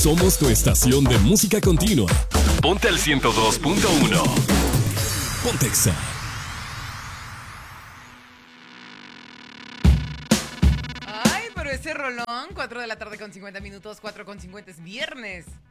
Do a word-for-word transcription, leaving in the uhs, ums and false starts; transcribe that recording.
Somos tu estación de música continua. Ponte al ciento dos punto uno. Pontexa. Ay, pero ese rolón, cuatro de la tarde con cincuenta minutos, cuatro con cincuenta es viernes.